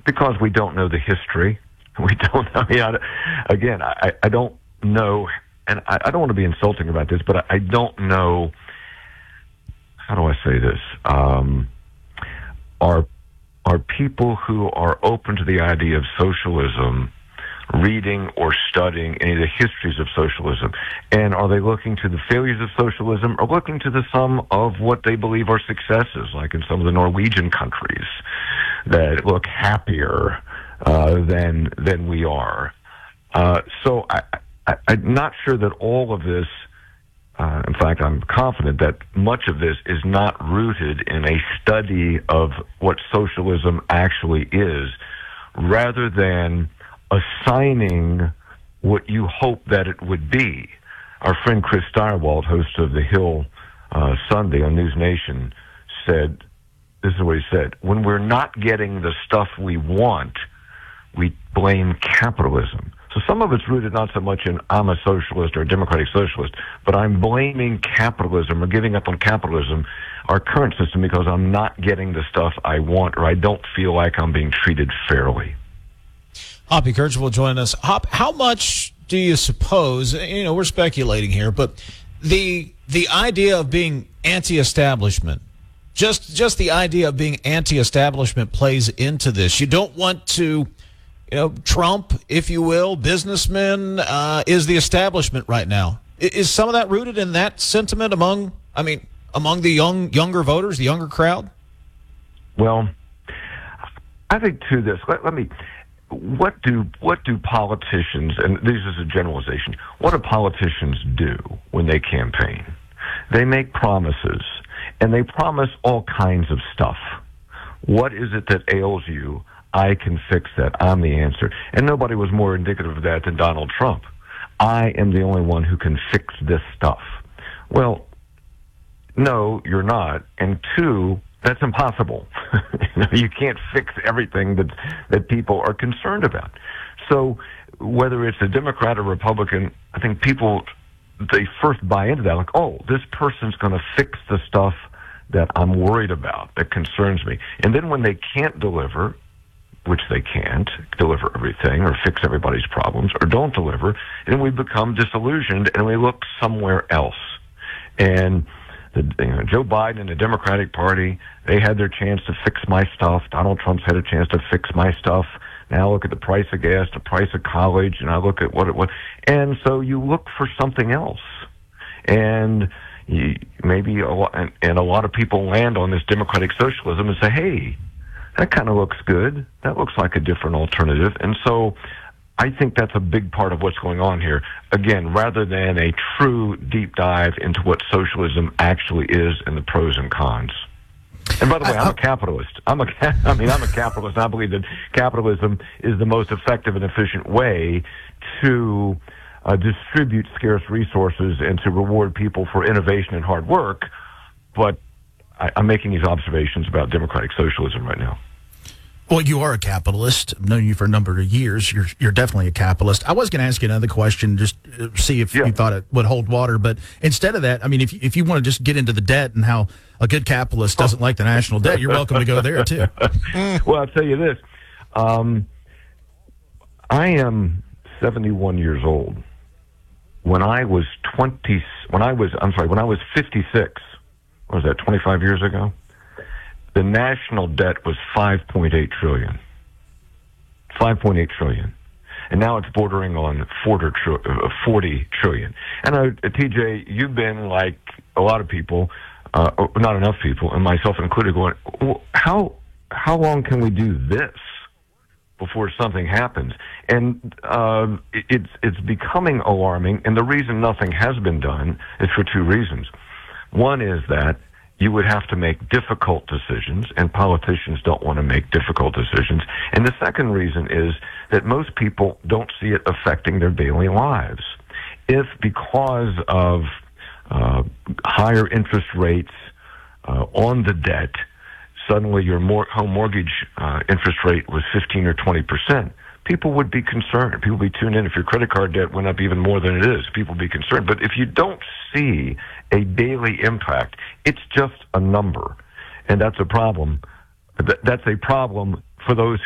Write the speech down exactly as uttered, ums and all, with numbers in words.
because we don't know the history. We don't know. Yeah, again, I, I don't know, and I, I don't want to be insulting about this, but I, I don't know. How do I say this? Um, are are people who are open to the idea of socialism reading or studying any of the histories of socialism? And are they looking to the failures of socialism or looking to the sum of what they believe are successes, like in some of the Norwegian countries that look happier uh, than than we are? Uh, so I, I, I'm not sure that all of this, uh, in fact, I'm confident that much of this is not rooted in a study of what socialism actually is, rather than assigning what you hope that it would be. Our friend Chris Stirewalt, host of The Hill uh, Sunday on News Nation, said, this is what he said, when we're not getting the stuff we want, we blame capitalism. So some of it's rooted not so much in I'm a socialist or a democratic socialist, but I'm blaming capitalism or giving up on capitalism, our current system, because I'm not getting the stuff I want, or I don't feel like I'm being treated fairly. Hoppy Kerch will join us. Hop, how much do you suppose, you know, we're speculating here, but the the idea of being anti-establishment, just just the idea of being anti-establishment plays into this? You don't want to, you know, Trump, if you will, businessmen, uh, is the establishment right now. Is some of that rooted in that sentiment among, I mean, among the young younger voters, the younger crowd? Well, I think to this, let, let me... What do what do politicians, and this is a generalization, what do politicians do when they campaign? They make promises, and they promise all kinds of stuff. What is it that ails you? I can fix that. I'm the answer. And nobody was more indicative of that than Donald Trump. I am the only one who can fix this stuff. Well, no, you're not. And two, that's impossible. You know, you can't fix everything that that people are concerned about. So whether it's a Democrat or Republican, I think people, they first buy into that, like, oh, this person's going to fix the stuff that I'm worried about, that concerns me. And then when they can't deliver, which they can't deliver everything or fix everybody's problems, or don't deliver, then we become disillusioned and we look somewhere else. And The, you know, Joe Biden and the Democratic Party, they had their chance to fix my stuff. Donald Trump's had a chance to fix my stuff. Now I look at the price of gas, the price of college, and I look at what it was. And so you look for something else. And you, maybe a lot, and, and a lot of people land on this democratic socialism and say, hey, that kind of looks good. That looks like a different alternative. And so I think that's a big part of what's going on here. Again, rather than a true deep dive into what socialism actually is and the pros and cons. And by the way, I'm a capitalist. I'm a, I mean, I'm a capitalist. And I believe that capitalism is the most effective and efficient way to uh, distribute scarce resources and to reward people for innovation and hard work. But I, I'm making these observations about democratic socialism right now. Well, you are a capitalist. I've known you for a number of years. You're you're definitely a capitalist. I was going to ask you another question, just to see if yeah. you thought it would hold water. But instead of that, I mean, if if you want to just get into the debt and how a good capitalist doesn't oh. like the national debt, you're welcome to go there too. Well, I'll tell you this: um, I am seventy-one years old. When I was twenty, when I was I'm sorry, when I was fifty-six, what was that? twenty-five years ago. The national debt was five point eight trillion dollars. five point eight trillion dollars. And now it's bordering on forty trillion dollars. And uh, T J, you've been like a lot of people, uh, not enough people, and myself included, going, well, how how long can we do this before something happens? And uh, it, it's it's becoming alarming. And the reason nothing has been done is for two reasons. One is that you would have to make difficult decisions, and politicians don't want to make difficult decisions. And the second reason is that most people don't see it affecting their daily lives. If because of uh, higher interest rates uh, on the debt, suddenly your mor- home mortgage uh, interest rate was fifteen or twenty percent, people would be concerned. People would be tuned in. If your credit card debt went up even more than it is, people would be concerned. But if you don't see a daily impact, it's just a number. And that's a problem. That's a problem for those